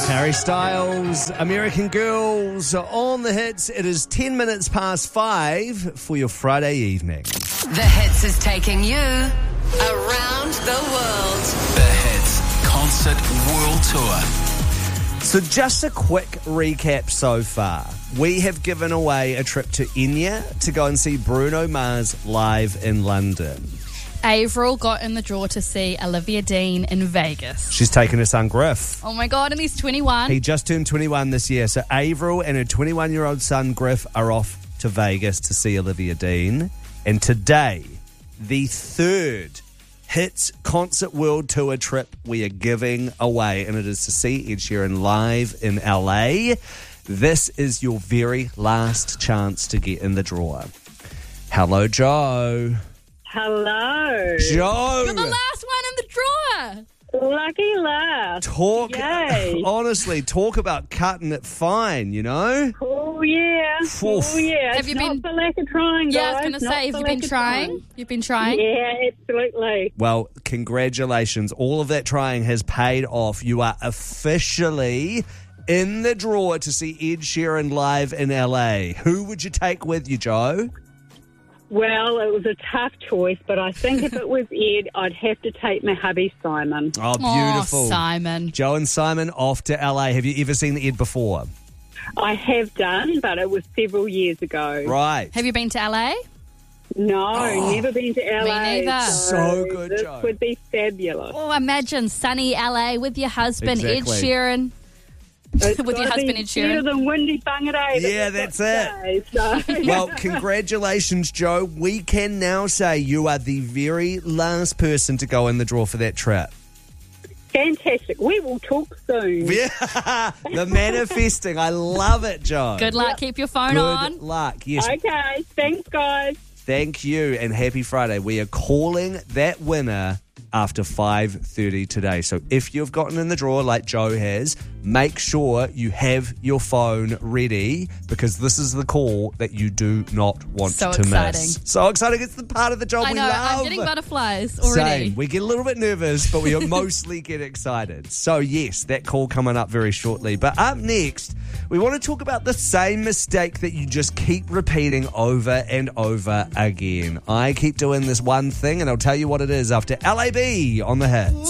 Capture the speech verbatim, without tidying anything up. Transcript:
Harry Styles, American Girls on the hits. It is ten minutes past five for your Friday evening. The Hits is taking you around the world. The Hits Concert World Tour. So just a quick recap so far. We have given away a trip to Enya to go and see Bruno Mars live in London. Avril got in the draw to see Olivia Dean in Vegas. She's taken her son Griff. Oh my God, and he's twenty-one. He just turned twenty-one this year. So Avril and her twenty-one-year-old son Griff are off to Vegas to see Olivia Dean. And today, the third Hits Concert World Tour trip we are giving away, and it is to see Ed Sheeran live in L A. This is your very last chance to get in the draw. Hello, Joe. Hello. Joe. You're the last one in the draw. Lucky last. Talk, Yay. honestly, talk about cutting it fine, you know? Oh, yeah. Oof. Oh, yeah. Have It's you not been- for lack of trying, Yeah, I was guys. going to Not say, have for you lack been of trying? You've been trying? Yeah, absolutely. Well, congratulations. All of that trying has paid off. You are officially in the draw to see Ed Sheeran live in L A. Who would you take with you, Joe? Well, it was a tough choice, but I think if it was Ed, I'd have to take my hubby, Simon. Oh, beautiful. Oh, Simon. Joe and Simon off to L A. Have you ever seen Ed before? I have done, but it was several years ago. Right. Have you been to L A? No, never been to L A. Me neither. So good, This Joe. would be fabulous. Oh, imagine sunny L A with your husband, Exactly. Ed Sheeran. It's With your gotta husband, be Ed Sheeran. better than Windy Whangarei. Yeah, that's it. So. Well, congratulations, Joe. We can now say you are the very last person to go in the draw for that trip. Fantastic. We will talk soon. Yeah, the manifesting. I love it, Joe. Good luck. Keep your phone Good on. luck. Yes. Okay. Thanks, guys. Thank you and happy Friday. We are calling that winner after five thirty today. So if you've gotten in the draw like Joe has, make sure you have your phone ready because this is the call that you do not want So to exciting. miss. So exciting. It's the part of the job I we know, love. I'm getting butterflies already. Same. We get a little bit nervous, but we mostly get excited. So, yes, that call coming up very shortly. But up next, we want to talk about the same mistake that you just keep repeating over and over again. I keep doing this one thing, and I'll tell you what it is after L A B on the Hits.